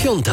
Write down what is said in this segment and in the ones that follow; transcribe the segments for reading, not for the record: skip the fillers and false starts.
5.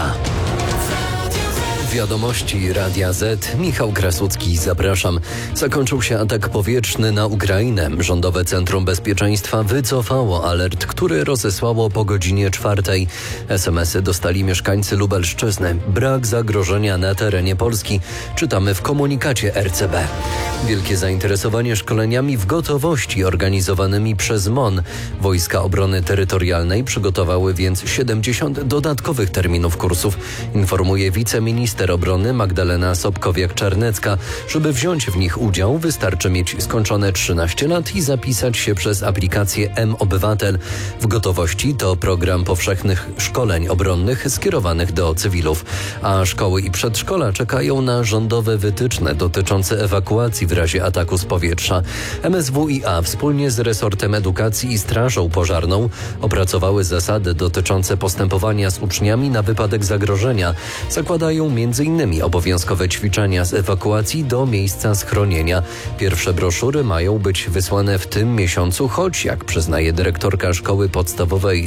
Wiadomości Radia Z. Michał Krasucki, zapraszam. Zakończył się atak powietrzny na Ukrainę. Rządowe Centrum Bezpieczeństwa wycofało alert, który rozesłało po godzinie 4. SMS-y dostali mieszkańcy Lubelszczyzny. Brak zagrożenia na terenie Polski. Czytamy w komunikacie RCB. Wielkie zainteresowanie szkoleniami w gotowości organizowanymi przez MON. Wojska Obrony Terytorialnej przygotowały więc 70 dodatkowych terminów kursów, informuje wiceminister obrony Magdalena Sobkowiak-Czarnecka. Żeby wziąć w nich udział, wystarczy mieć skończone 13 lat i zapisać się przez aplikację M-Obywatel. W gotowości to program powszechnych szkoleń obronnych skierowanych do cywilów, a szkoły i przedszkola czekają na rządowe wytyczne dotyczące ewakuacji w razie ataku z powietrza. MSWiA wspólnie z resortem edukacji i Strażą Pożarną opracowały zasady dotyczące postępowania z uczniami na wypadek zagrożenia. Zakładają m.in. obowiązkowe ćwiczenia z ewakuacji do miejsca schronienia. Pierwsze broszury mają być wysłane w tym miesiącu, choć jak przyznaje dyrektorka Szkoły Podstawowej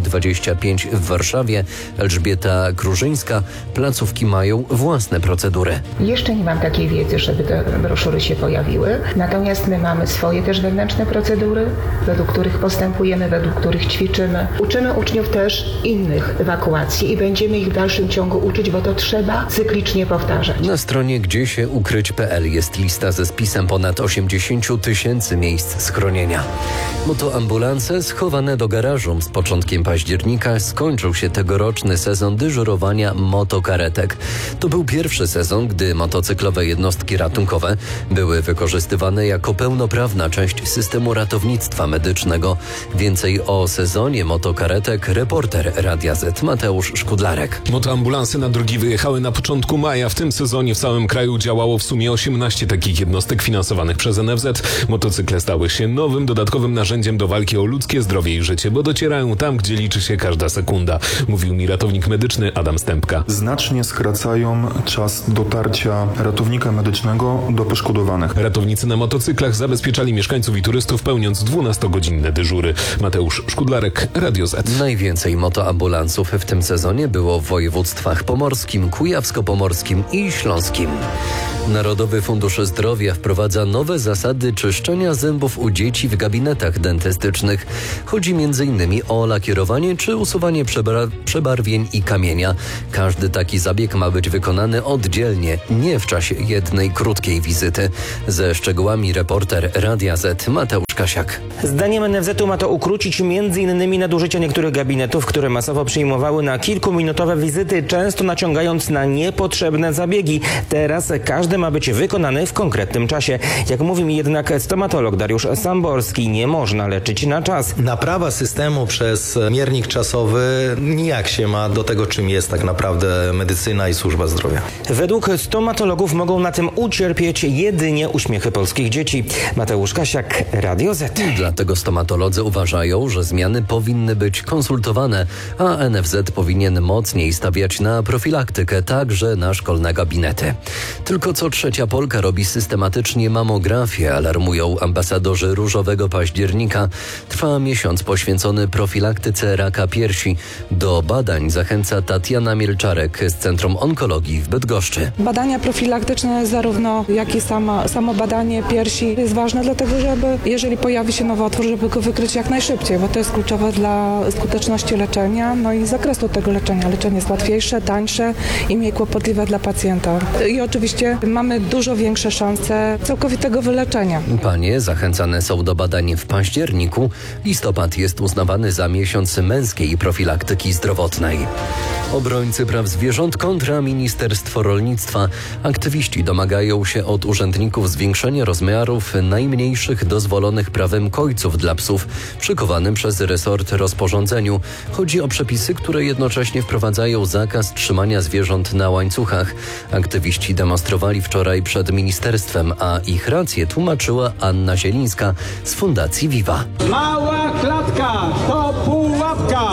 225 w Warszawie Elżbieta Krużyńska, placówki mają własne procedury. Jeszcze nie mam takiej wiedzy, żeby te broszury się pojawiły, natomiast my mamy swoje też wewnętrzne procedury, według których postępujemy, według których ćwiczymy. Uczymy uczniów też innych ewakuacji i będziemy ich w dalszym ciągu uczyć, bo to trzeba cyklicznie powtarzać. Na stronie gdziesiukryć.pl jest lista ze spisem ponad 80 000 miejsc schronienia. Motoambulanse schowane do garażu. Z początkiem października skończył się tegoroczny sezon dyżurowania motokaretek. To był pierwszy sezon, gdy motocyklowe jednostki ratunkowe były wykorzystywane jako pełnoprawna część systemu ratownictwa medycznego. Więcej o sezonie motokaretek reporter Radia Z Mateusz Szkudlarek. Motoambulanse na drogi wyjechały na początku maja. W tym sezonie w całym kraju działało w sumie 18 takich jednostek finansowanych przez NFZ. Motocykle stały się nowym, dodatkowym narzędziem do walki o ludzkie zdrowie i życie, bo docierają tam, gdzie liczy się każda sekunda. Mówił mi ratownik medyczny Adam Stępka. Znacznie skracają czas dotarcia ratownika medycznego do poszkodowanych. Ratownicy na motocyklach zabezpieczali mieszkańców i turystów, pełniąc 12-godzinne dyżury. Mateusz Szkudlarek, Radio Z. Najwięcej motoambulansów w tym sezonie było w województwach pomorskim, kujawsko-pomorskim i śląskim. Narodowy Fundusz Zdrowia wprowadza nowe zasady czyszczenia zębów u dzieci w gabinetach dentystycznych. Chodzi m.in. o lakierowanie czy usuwanie przebarwień i kamienia. Każdy taki zabieg ma być wykonany oddzielnie, nie w czasie jednej krótkiej wizyty. Ze szczegółami reporter Radia Z Mateusz Kasiak. Zdaniem NFZ-u ma to ukrócić m.in. nadużycia niektórych gabinetów, które masowo przyjmowały na kilkuminutowe wizyty, często naciągając na niepotrzebne zabiegi. Teraz każdy ma być wykonany w konkretnym czasie. Jak mówi mi jednak stomatolog Dariusz Samborski, nie można leczyć na czas. Naprawa systemu przez miernik czasowy nijak się ma do tego, czym jest tak naprawdę medycyna i służba zdrowia. Według stomatologów mogą na tym ucierpieć jedynie uśmiechy polskich dzieci. Mateusz Kasiak, Radio Z. Dlatego stomatolodzy uważają, że zmiany powinny być konsultowane, a NFZ powinien mocniej stawiać na profilaktykę, także na szkolne gabinety. Tylko co trzecia Polka robi systematycznie mamografię, alarmują ambasadorzy Różowego Października. Trwa miesiąc poświęcony profilaktyce raka piersi. Do badań zachęca Tatiana Mielczarek z Centrum Onkologii w Bydgoszczy. Badania profilaktyczne, zarówno jak i samo badanie piersi jest ważne, dlatego żeby, jeżeli pojawi się nowotwór, żeby go wykryć jak najszybciej, bo to jest kluczowe dla skuteczności leczenia, no i zakresu tego leczenia. Leczenie jest łatwiejsze, tańsze i mniej kłopotliwe dla pacjenta. I oczywiście mamy dużo większe szanse całkowitego wyleczenia. Panie zachęcane są do badań w październiku. Listopad jest uznawany za miesiąc męskiej profilaktyki zdrowotnej. Obrońcy praw zwierząt kontra Ministerstwo Rolnictwa. Aktywiści domagają się od urzędników zwiększenia rozmiarów najmniejszych dozwolonych prawem kojców dla psów przykowanym przez resort rozporządzeniu. Chodzi o przepisy, które jednocześnie wprowadzają zakaz trzymania zwierząt na łańcuchach. Aktywiści demonstrowali wczoraj przed ministerstwem, a ich rację tłumaczyła Anna Zielińska z Fundacji Viva. Mała klatka to pułapka.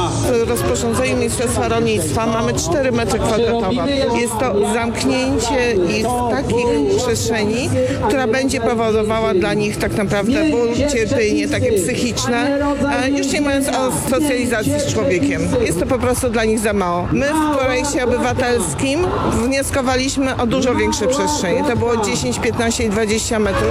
rozporządzeniu Ministerstwa Rolnictwa mamy 4 metry kwadratowe. Jest to zamknięcie ich w takich przestrzeni, która będzie powodowała dla nich tak naprawdę ból, cierpienie takie psychiczne, już nie mówiąc o socjalizacji z człowiekiem. Jest to po prostu dla nich za mało. My w projekcie obywatelskim wnioskowaliśmy o dużo większe przestrzenie. To było 10, 15 i 20 metrów.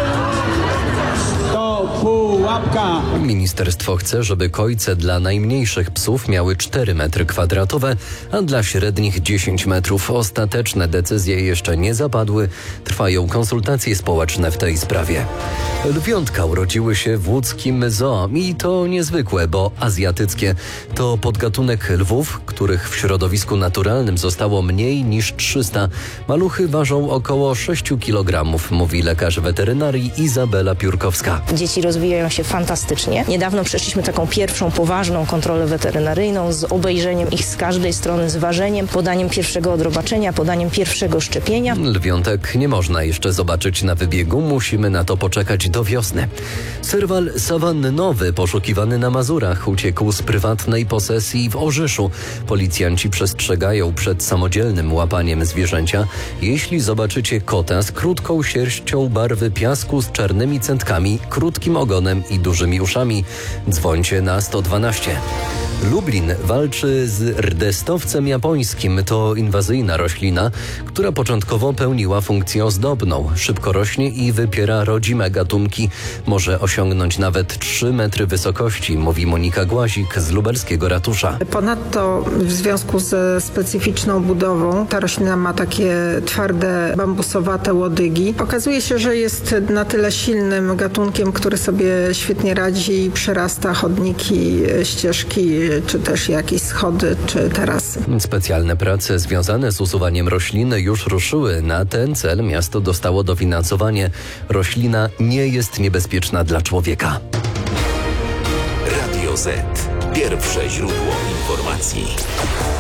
Ministerstwo chce, żeby kojce dla najmniejszych psów miały 4 metry kwadratowe, a dla średnich 10 metrów. Ostateczne decyzje jeszcze nie zapadły. Trwają konsultacje społeczne w tej sprawie. Lwiątka urodziły się w łódzkim zoo i to niezwykłe, bo azjatyckie. To podgatunek lwów, których w środowisku naturalnym zostało mniej niż 300. Maluchy ważą około 6 kg, mówi lekarz weterynarii Izabela Piórkowska. Dzieci rozwijają się fantastycznie. Niedawno przeszliśmy taką pierwszą poważną kontrolę weterynaryjną z obejrzeniem ich z każdej strony, z ważeniem, podaniem pierwszego odrobaczenia, podaniem pierwszego szczepienia. Lwiątek nie można jeszcze zobaczyć na wybiegu, musimy na to poczekać do wiosny. Serwal sawannowy poszukiwany na Mazurach uciekł z prywatnej posesji w Orzyszu. Policjanci przestrzegają przed samodzielnym łapaniem zwierzęcia. Jeśli zobaczycie kota z krótką sierścią barwy piasku z czarnymi centkami, krótkim ogonem i dużymi uszami, dzwońcie na 112. Lublin walczy z rdestowcem japońskim. To inwazyjna roślina, która początkowo pełniła funkcję ozdobną. Szybko rośnie i wypiera rodzime gatunki. Może osiągnąć nawet 3 metry wysokości, mówi Monika Głazik z lubelskiego ratusza. Ponadto w związku ze specyficzną budową ta roślina ma takie twarde, bambusowate łodygi. Okazuje się, że jest na tyle silnym gatunkiem, który sobie świetnie radzi i przerasta chodniki, ścieżki, czy też jakieś schody, czy tarasy. Specjalne prace związane z usuwaniem rośliny już ruszyły. Na ten cel miasto dostało dofinansowanie. Roślina nie jest niebezpieczna dla człowieka. Radio Z. Pierwsze źródło informacji.